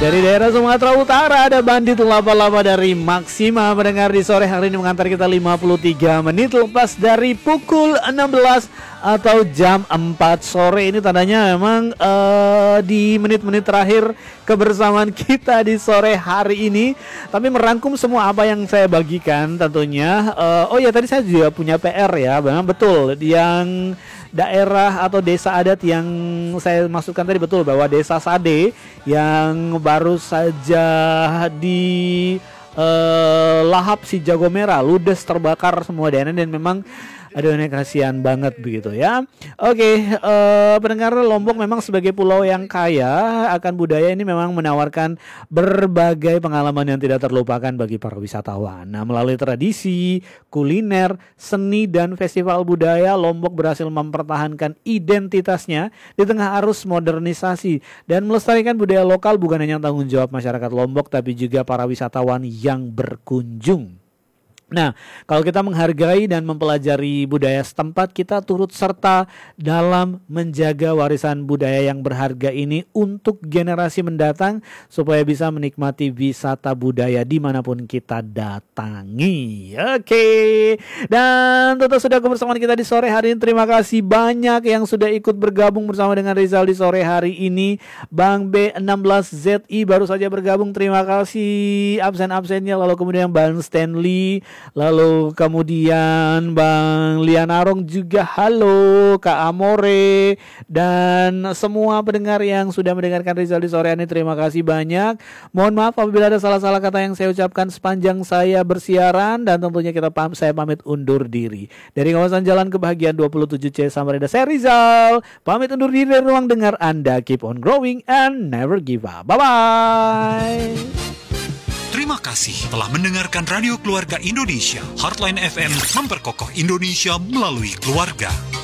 Dari daerah Sumatera Utara ada Bandit Laba-Laba dari Maksima mendengar di sore hari ini mengantar kita 53 menit lepas dari pukul 16 atau jam 4 sore. Ini tandanya memang di menit-menit terakhir kebersamaan kita di sore hari ini. Tapi merangkum semua apa yang saya bagikan tentunya. Oh ya, tadi saya juga punya PR ya. Memang betul yang daerah atau desa adat yang saya maksudkan tadi, betul bahwa desa Sade yang baru saja di lahap si jago merah, ludes, terbakar semua daerah, dan memang aduh ini kasihan banget begitu ya. Oke, pendengar, Lombok memang sebagai pulau yang kaya akan budaya ini memang menawarkan berbagai pengalaman yang tidak terlupakan bagi para wisatawan. Nah, melalui tradisi, kuliner, seni, dan festival budaya, Lombok berhasil mempertahankan identitasnya di tengah arus modernisasi dan melestarikan budaya lokal bukan hanya tanggung jawab masyarakat Lombok tapi juga para wisatawan yang berkunjung. Nah, kalau kita menghargai dan mempelajari budaya setempat, kita turut serta dalam menjaga warisan budaya yang berharga ini untuk generasi mendatang supaya bisa menikmati wisata budaya dimanapun kita datangi. Oke, dan tentu sudah kebersamaan kita di sore hari ini. Terima kasih banyak yang sudah ikut bergabung bersama dengan Rizal di sore hari ini. Bang B16ZI baru saja bergabung, terima kasih absen-absennya. Lalu kemudian Bang Stanley, lalu kemudian Bang Lianarong juga, halo Kak Amore, dan semua pendengar yang sudah mendengarkan Rizal di sore ini, terima kasih banyak. Mohon maaf apabila ada salah-salah kata yang saya ucapkan sepanjang saya bersiaran, dan tentunya saya pamit undur diri dari kawasan Jalan Kebahagiaan 27C Samarinda. Saya Rizal pamit undur diri dari ruang dengar Anda. Keep on growing and never give up. Bye-bye. Terima kasih telah mendengarkan Radio Keluarga Indonesia. Heartline FM memperkokoh Indonesia melalui keluarga.